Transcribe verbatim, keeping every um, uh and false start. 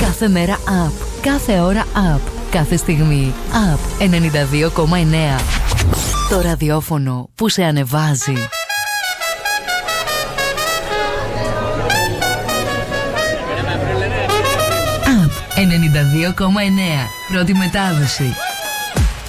Κάθε μέρα up. Κάθε ώρα up. Κάθε στιγμή up. ενενήντα δύο κόμμα εννέα. Το ραδιόφωνο που σε ανεβάζει. Up ενενήντα δύο κόμμα εννέα. Πρώτη μετάδοση.